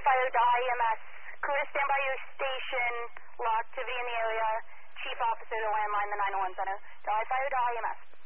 Fire, Delhi EMS. Kuda, stand by your station. Low activity in the area. Chief Officer, the landline, the 911 Center. Delhi Fire, Delhi EMS.